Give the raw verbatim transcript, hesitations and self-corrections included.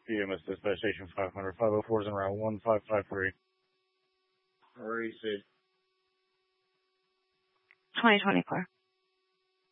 B M S Dispatch Station five hundred, five oh four is en route one five five three. Where are you, Sid? twenty twenty-four.